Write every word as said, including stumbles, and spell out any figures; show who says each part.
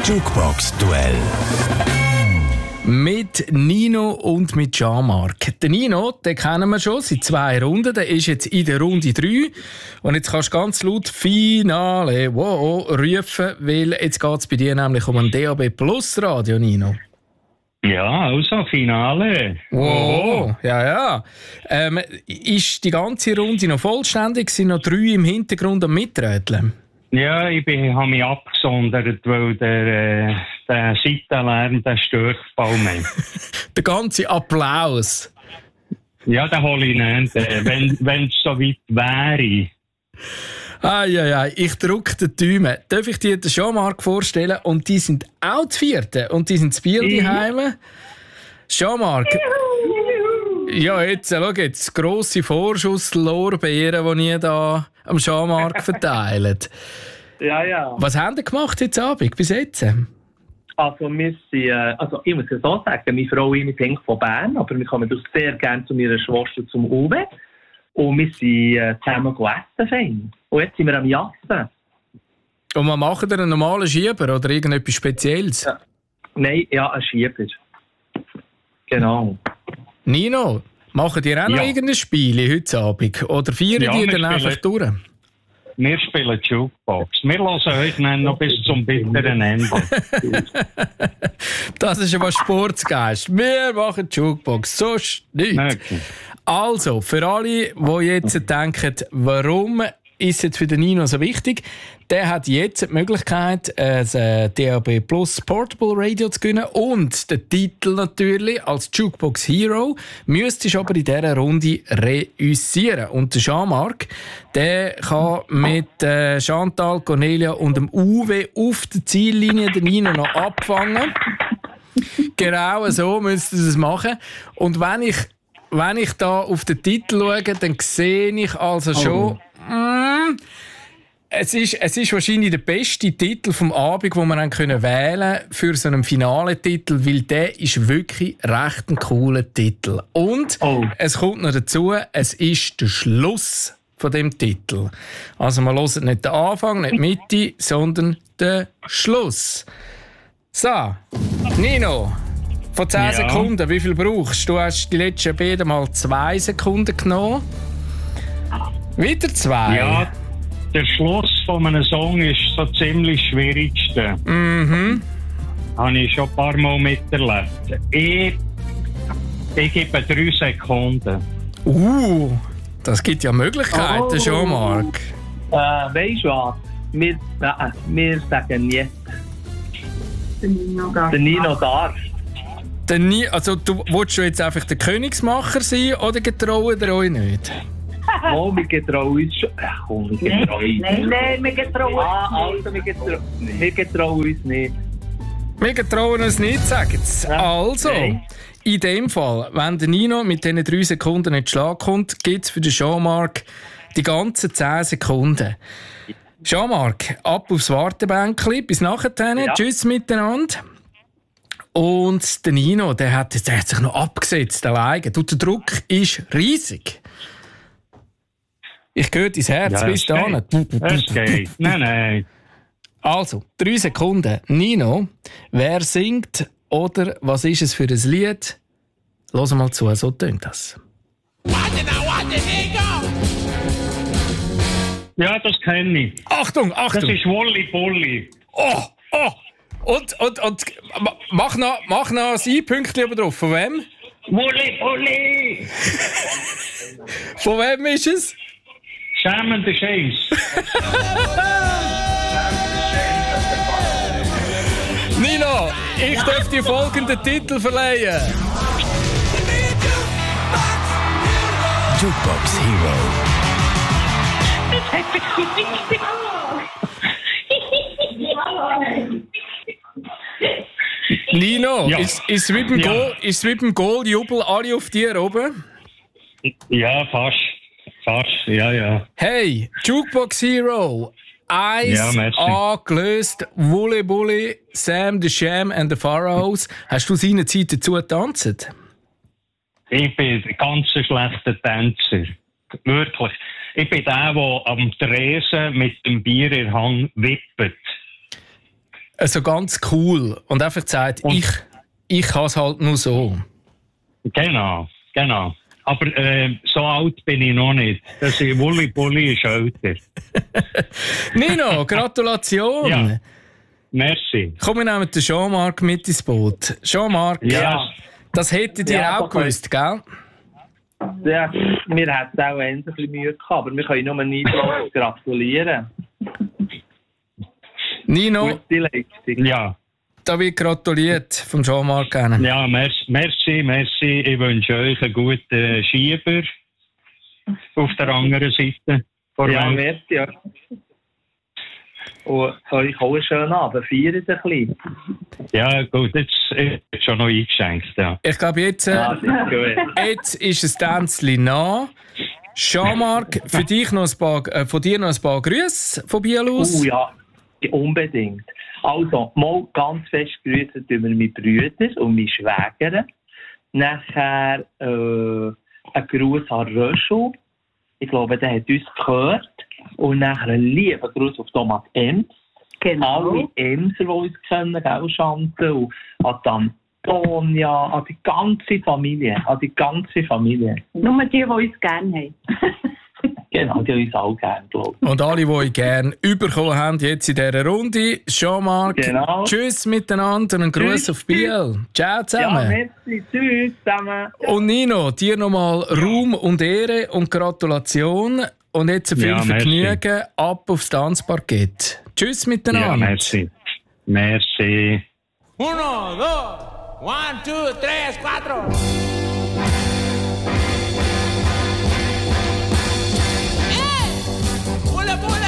Speaker 1: Jukebox-Duell mit Nino und mit Jean-Marc. Den Nino, den kennen wir schon seit zwei Runden. Der ist jetzt in der Runde drei. Und jetzt kannst du ganz laut Finale wow, rufen, weil jetzt geht es bei dir nämlich um ein D A B Plus Radio, Nino.
Speaker 2: Ja, also Finale.
Speaker 1: Wow, oh. ja, ja. Ähm, ist die ganze Runde noch vollständig? Sind noch drei im Hintergrund am Miträteln?
Speaker 2: Ja, ich habe mich abgesondert, weil der, äh, der Seitenlärm, der stört bald mehr.
Speaker 1: Der ganze Applaus.
Speaker 2: Ja, den hole ich nicht, äh, wenn wenn es so weit wäre.
Speaker 1: Ah, ja, ja, ich drücke die Daumen. Darf ich dir den Jean-Marc vorstellen? Und die sind auch die Vierten. Und die sind zu Biel daheim. Jean-Marc. Ja, jetzt, schau jetzt. Grosse Vorschusslorbeeren, die ihr da am Jean-Marc verteilt.
Speaker 3: Ja, ja.
Speaker 1: Was haben ihr gemacht heute Abend, bis jetzt?
Speaker 3: Also, wir sind, äh, also ich muss ja so sagen, meine Frau und ich, wir sind von Bern, aber wir kommen doch sehr gerne zu meiner Schwester zum Uwe. Und wir sind äh, zusammen essen fein. Und jetzt sind wir am Jassen.
Speaker 1: Und was macht ihr, einen normalen Schieber oder irgendetwas Spezielles?
Speaker 3: Ja. Nein, ja, ein Schieber. Genau.
Speaker 1: Nino, macht ihr auch noch
Speaker 2: Ja.
Speaker 1: irgendein Spiel heute Abend? Oder feiern
Speaker 2: Ja,
Speaker 1: die
Speaker 2: wir
Speaker 1: dann einfach
Speaker 2: spielen-
Speaker 1: durch?
Speaker 2: Wir spielen Jukebox. Wir hören heute noch bis zum bitteren Ende.
Speaker 1: Das ist aber Sportsgeist. Wir machen Jukebox, sonst nichts.
Speaker 2: Okay.
Speaker 1: Also, für alle, die jetzt denken, warum ist es jetzt für den Nino so wichtig, der hat jetzt die Möglichkeit, ein D A B Plus Portable Radio zu gewinnen und den Titel natürlich als Jukebox Hero. Müsstest aber in dieser Runde reüssieren. Und der Jean-Marc, der kann mit äh, Chantal, Cornelia und dem Uwe auf der Ziellinie den Nino noch abfangen. Genau so müssten sie es machen. Und wenn ich Wenn ich da auf den Titel schaue, dann sehe ich also schon, oh. mm, es, ist, es ist wahrscheinlich der beste Titel vom Abend, den wir dann können wählen für so einen Finaletitel, weil der ist wirklich recht ein cooler Titel. Und
Speaker 3: Oh.
Speaker 1: es kommt noch dazu, es ist der Schluss von dem Titel. Also wir hören nicht den Anfang, nicht die Mitte, sondern den Schluss. So, Nino. Von zehn
Speaker 2: Ja.
Speaker 1: Sekunden, wie viel brauchst du? Du hast die letzten beiden Mal zwei Sekunden genommen. Wieder zwei.
Speaker 2: Ja, der Schluss von einem Song ist so ziemlich das Schwierigste.
Speaker 1: Mhm.
Speaker 2: Habe ich schon ein paar Mal miterlebt. Ich, ich gebe drei Sekunden.
Speaker 1: Uh, das gibt ja Möglichkeiten,
Speaker 3: Oh.
Speaker 1: Jean-Marc.
Speaker 3: Äh, weißt du was? Wir, äh, wir sagen jetzt.
Speaker 4: Der Nino darf.
Speaker 3: Der Nino darf.
Speaker 1: Dann nie, also, du, willst du jetzt einfach der Königsmacher sein oder getrauen ihr euch nicht?
Speaker 3: Oh, wir getrauen uns schon. Ach, komm, wir
Speaker 4: Nein,
Speaker 3: getrauen uns.
Speaker 4: nein, nein, wir getrauen
Speaker 3: Ah,
Speaker 4: uns
Speaker 3: also, wir getrauen, wir getrauen uns nicht.
Speaker 1: Wir getrauen uns nicht, sagen sie.
Speaker 3: Ja.
Speaker 1: Also,
Speaker 3: Nein.
Speaker 1: in dem Fall, wenn der Nino mit diesen drei Sekunden nicht Schlag kommt, gibt es für den Jean-Marc die ganzen zehn Sekunden. Jean-Marc, ab aufs Wartebänkli. Bis nachher.
Speaker 3: Ja.
Speaker 1: Tschüss miteinander. Und der Nino, der hat, der hat sich noch abgesetzt alleine. Du, der Druck ist riesig. Ich höre dein Herz
Speaker 2: Ja,
Speaker 1: bis
Speaker 2: es
Speaker 1: dahin.
Speaker 2: Es geht. Nein, nein.
Speaker 1: Also, drei Sekunden. Nino, wer singt oder was ist es für ein Lied? Los mal zu, so tönt das.
Speaker 2: Ja, das kenne ich.
Speaker 1: Achtung,
Speaker 2: Das
Speaker 1: Achtung!
Speaker 2: ist Wolli Bolli.
Speaker 1: Oh, oh! Und, und, und ma- mach noch, mach noch ein I-Pünktchen oben drauf. Von wem?
Speaker 2: Wolli Bolli!
Speaker 1: Von wem ist es?
Speaker 2: Schämender Scheiß.
Speaker 1: Nino, ich darf dir folgenden Titel verleihen. Jukebox Hero. Nino,
Speaker 2: Ja.
Speaker 1: ist, ist, es wie beim
Speaker 2: Ja.
Speaker 1: Goal, ist es wie beim Goal-Jubel alle auf dir oben?
Speaker 2: Ja, fast. Fast, ja, ja.
Speaker 1: Hey, Jukebox Hero. Eins
Speaker 2: Ja, merci.
Speaker 1: angelöst, Wully Bully, Sam the Sham and the Pharaohs. Hast du seine Zeit dazu getanzt?
Speaker 2: Ich bin ein ganz schlechter Tänzer. Wirklich. Ich bin der, der am Tresen mit dem Bier in der Hand wippt.
Speaker 1: also ganz cool und einfach gesagt,
Speaker 2: Und-
Speaker 1: ich, ich kann es halt nur so.
Speaker 2: Genau, genau. Aber äh, so alt bin ich noch nicht. Das ist Wulli Bulli ist älter.
Speaker 1: Nino, Gratulation!
Speaker 2: Ja. Merci.
Speaker 1: Komm, wir nehmen den Jean-Marc mit ins Boot. Jean-Marc,
Speaker 2: Ja.
Speaker 1: das hättet ihr
Speaker 3: Ja,
Speaker 1: auch
Speaker 3: das
Speaker 1: gewusst, gell?
Speaker 3: Ja, wir hätten auch ein bisschen Mühe gehabt, aber wir können nur Nino gratulieren.
Speaker 1: Nino,
Speaker 3: Gute Leistung.
Speaker 2: Ja,
Speaker 1: da wird gratuliert vom Jean-Marc gerne.
Speaker 2: ja merci, merci, merci. Ich wünsche euch einen guten Schieber auf der anderen Seite. Vor
Speaker 3: Ja,
Speaker 2: allem.
Speaker 3: merci. Ja. Und euch auch einen schönen Abend. Feiert ein bisschen.
Speaker 2: Ja, gut, jetzt ist schon noch eingeschenkt. Ja.
Speaker 1: Ich glaube, jetzt, äh,
Speaker 3: Ah, das ist gut.
Speaker 1: jetzt ist es Tänzchen nach. Jean-Marc, für dich noch ein paar, äh, von dir noch ein paar Grüße von Biel aus.
Speaker 3: Oh ja, unbedingt. Also, mal ganz fest grüßen tun wir meine Brüder und meine Schwäger. Nachher äh, ein Gruß an Röschel. Ich glaube, der hat uns gehört. Und nachher einen lieben Gruß auf Thomas Ems.
Speaker 4: Genau.
Speaker 3: Alle Emser, die uns kennen, gell, Chantal. Und an die Antonia, an die ganze Familie. An die ganze Familie.
Speaker 4: Nur die, die uns gerne haben.
Speaker 3: Genau, die uns auch gerne, glaube
Speaker 1: Und alle, die euch gerne bekommen haben, jetzt in dieser Runde. Jean-Marc,
Speaker 3: Genau.
Speaker 1: tschüss miteinander und einen Gruß
Speaker 3: Tschüss,
Speaker 1: auf Biel. Ciao
Speaker 3: ich.
Speaker 1: zusammen.
Speaker 3: Ja, merci. Tschüss zusammen.
Speaker 1: Und Nino, dir nochmal Ruhm und Ehre und Gratulation. Und jetzt viel
Speaker 2: Ja, merci.
Speaker 1: Vergnügen. Ab aufs Tanzparkett. Tschüss
Speaker 2: Ja,
Speaker 1: miteinander.
Speaker 2: merci. Merci.
Speaker 5: Uno, dos, one, two, tres, cuatro. ¡Eh! ¡Pula, pula!